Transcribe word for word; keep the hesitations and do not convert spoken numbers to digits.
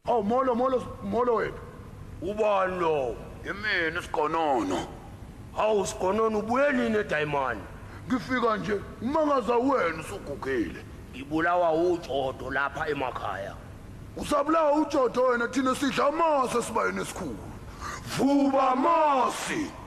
Awu molo molo molo wena. Ubani lo? Yimina isigonono. Hawu sigonono ubuye nini eDiamond? Ngifika nje umangaza wena usugugile. Ngibulawa uJodo lapha emakhaya. Usabulawa uJodo wena thina sidla amasi esibayeni esikhulu. Vuba amasi.